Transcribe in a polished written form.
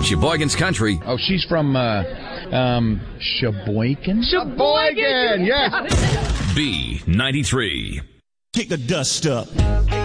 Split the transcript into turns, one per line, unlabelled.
Sheboygan's Country.
Oh, she's from Sheboygan?
Sheboygan,
yes.
B93.
Kick the dust up.